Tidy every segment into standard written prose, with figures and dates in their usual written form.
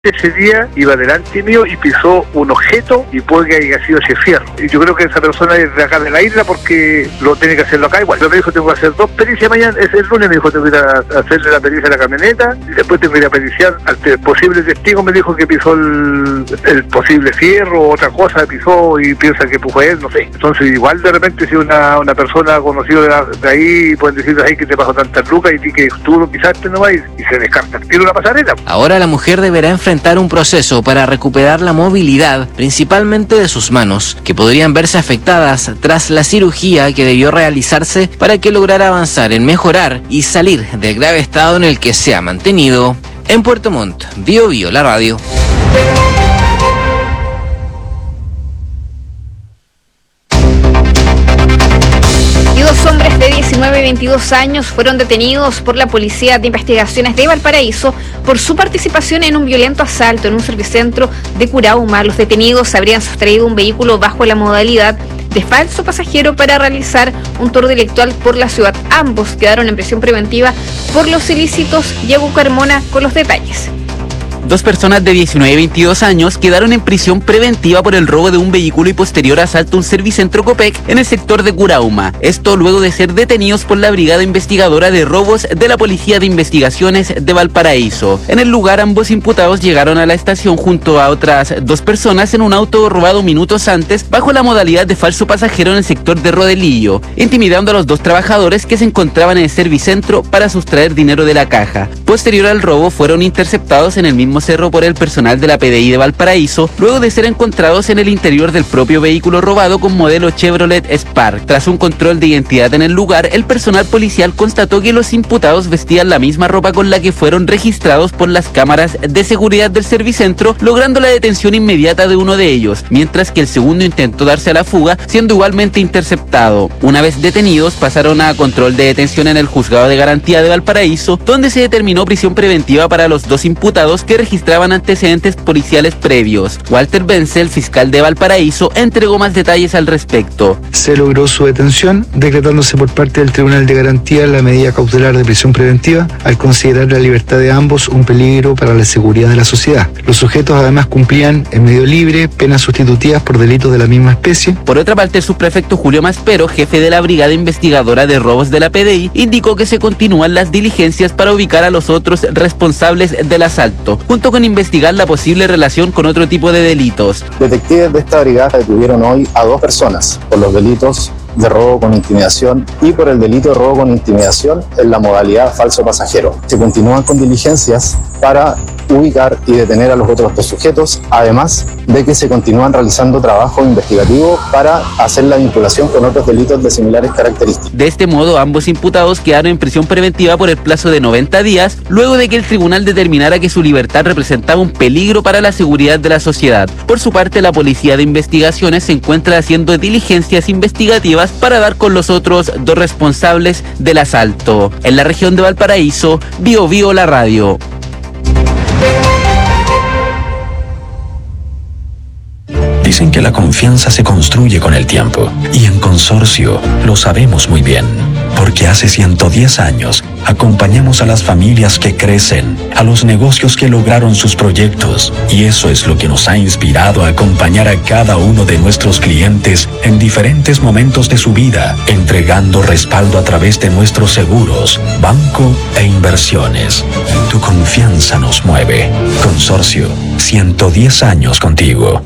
Ese día iba delante mío y pisó un objeto y puede que haya sido ese fierro. Y yo creo que esa persona es de acá de la isla porque lo tiene que hacerlo acá igual. Yo me dijo, tengo que hacer 2 pericias mañana, es el lunes, me dijo, tengo que ir a hacerle la pericia a la camioneta y después tengo que ir a periciar al posible testigo, me dijo que pisó el posible fierro o otra cosa, pisó y piensa que fue él, no sé. Entonces igual de repente si una persona conocida de ahí, pueden decirle ahí que te pasó tantas lucas y que tú lo pisaste nomás y se descarta el tiro la pasarela. Ahora la mujer deberá enfrentar un proceso para recuperar la movilidad, principalmente de sus manos, que podrían verse afectadas tras la cirugía que debió realizarse para que lograra avanzar en mejorar y salir del grave estado en el que se ha mantenido. En Puerto Montt, Bio Bio, la radio. Dos hombres de 19 y 22 años fueron detenidos por la Policía de Investigaciones de Valparaíso por su participación en un violento asalto en un servicentro de Curauma. Los detenidos habrían sustraído un vehículo bajo la modalidad de falso pasajero para realizar un tour delictual por la ciudad. Ambos quedaron en prisión preventiva por los ilícitos. Diego Carmona con los detalles. 2 personas de 19 y 22 años quedaron en prisión preventiva por el robo de un vehículo y posterior asalto a un servicentro Copec en el sector de Curauma. Esto luego de ser detenidos por la Brigada Investigadora de Robos de la Policía de Investigaciones de Valparaíso. En el lugar, ambos imputados llegaron a la estación junto a otras 2 personas en un auto robado minutos antes bajo la modalidad de falso pasajero en el sector de Rodelillo, intimidando a los 2 trabajadores que se encontraban en el servicentro para sustraer dinero de la caja. Posterior al robo, fueron interceptados en el mismo cerro por el personal de la PDI de Valparaíso, luego de ser encontrados en el interior del propio vehículo robado con modelo Chevrolet Spark. Tras un control de identidad en el lugar, el personal policial constató que los imputados vestían la misma ropa con la que fueron registrados por las cámaras de seguridad del servicentro, logrando la detención inmediata de uno de ellos, mientras que el segundo intentó darse a la fuga, siendo igualmente interceptado. Una vez detenidos, pasaron a control de detención en el Juzgado de Garantía de Valparaíso, donde se determinó prisión preventiva para los 2 imputados que registraban antecedentes policiales previos. Walter Benzel, fiscal de Valparaíso, entregó más detalles al respecto. Se logró su detención, decretándose por parte del Tribunal de Garantía la medida cautelar de prisión preventiva, al considerar la libertad de ambos un peligro para la seguridad de la sociedad. Los sujetos además cumplían en medio libre penas sustitutivas por delitos de la misma especie. Por otra parte, el subprefecto Julio Maspero, jefe de la Brigada Investigadora de Robos de la PDI, indicó que se continúan las diligencias para ubicar a los otros responsables del asalto, junto con investigar la posible relación con otro tipo de delitos. Detectives de esta brigada detuvieron hoy a 2 personas por los delitos de robo con intimidación y por el delito de robo con intimidación en la modalidad falso pasajero. Se continúan con diligencias para ubicar y detener a los otros 2 sujetos, además de que se continúan realizando trabajo investigativo para hacer la vinculación con otros delitos de similares características. De este modo, ambos imputados quedaron en prisión preventiva por el plazo de 90 días, luego de que el tribunal determinara que su libertad representaba un peligro para la seguridad de la sociedad. Por su parte, la Policía de Investigaciones se encuentra haciendo diligencias investigativas para dar con los otros 2 responsables del asalto. En la región de Valparaíso, Bio Bio, la radio. Dicen que la confianza se construye con el tiempo, y en Consorcio lo sabemos muy bien, porque hace 110 años acompañamos a las familias que crecen, a los negocios que lograron sus proyectos, y eso es lo que nos ha inspirado a acompañar a cada uno de nuestros clientes en diferentes momentos de su vida, entregando respaldo a través de nuestros seguros, banco e inversiones. Tu confianza nos mueve. Consorcio, 110 años contigo.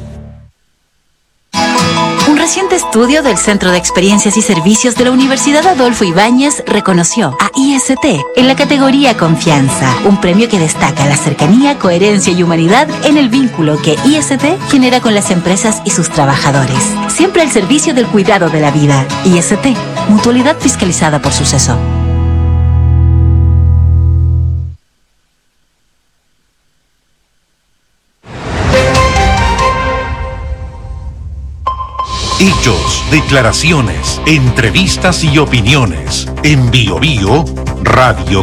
Un reciente estudio del Centro de Experiencias y Servicios de la Universidad Adolfo Ibáñez reconoció a IST en la categoría Confianza, un premio que destaca la cercanía, coherencia y humanidad en el vínculo que IST genera con las empresas y sus trabajadores. Siempre al servicio del cuidado de la vida. IST, mutualidad fiscalizada por Suceso. Hechos, declaraciones, entrevistas y opiniones. En Bio Bio Radio